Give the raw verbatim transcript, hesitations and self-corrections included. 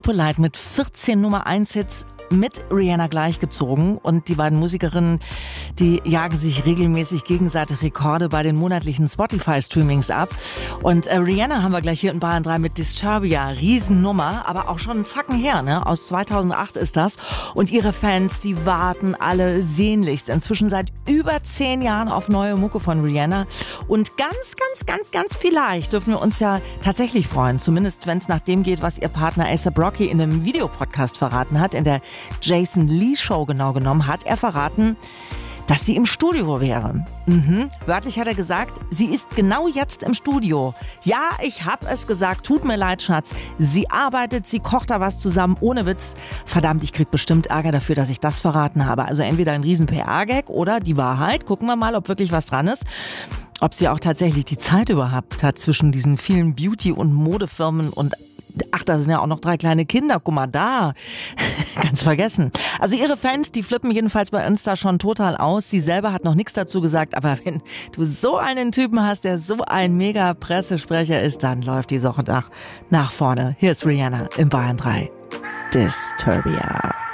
Polite mit vierzehn Nummer eins Hits mit Rihanna gleichgezogen, und die beiden Musikerinnen, die jagen sich regelmäßig gegenseitig Rekorde bei den monatlichen Spotify-Streamings ab. Und äh, Rihanna haben wir gleich hier in Bayern drei mit Disturbia, Riesennummer, aber auch schon einen Zacken her, ne? Aus zweitausendacht ist das. Und ihre Fans, die warten alle sehnlichst inzwischen seit über zehn Jahren auf neue Mucke von Rihanna. Und ganz, ganz, ganz, ganz vielleicht dürfen wir uns ja tatsächlich freuen, zumindest wenn es nach dem geht, was ihr Partner A$AP Rocky in einem Videopodcast verraten hat, in der Jason Lee Show genau genommen, hat er verraten, dass sie im Studio wäre. Mhm. Wörtlich hat er gesagt, sie ist genau jetzt im Studio. Ja, ich hab es gesagt, tut mir leid, Schatz. Sie arbeitet, sie kocht da was zusammen, ohne Witz. Verdammt, ich krieg bestimmt Ärger dafür, dass ich das verraten habe. Also entweder ein riesen P R-Gag oder die Wahrheit. Gucken wir mal, ob wirklich was dran ist. Ob sie auch tatsächlich die Zeit überhaupt hat zwischen diesen vielen Beauty- und Modefirmen und ach, da sind ja auch noch drei kleine Kinder. Guck mal da. Ganz vergessen. Also ihre Fans, die flippen jedenfalls bei Insta schon total aus. Sie selber hat noch nichts dazu gesagt. Aber wenn du so einen Typen hast, der so ein mega Pressesprecher ist, dann läuft die Sache nach, nach vorne. Hier ist Rihanna in Bayern drei. Disturbia.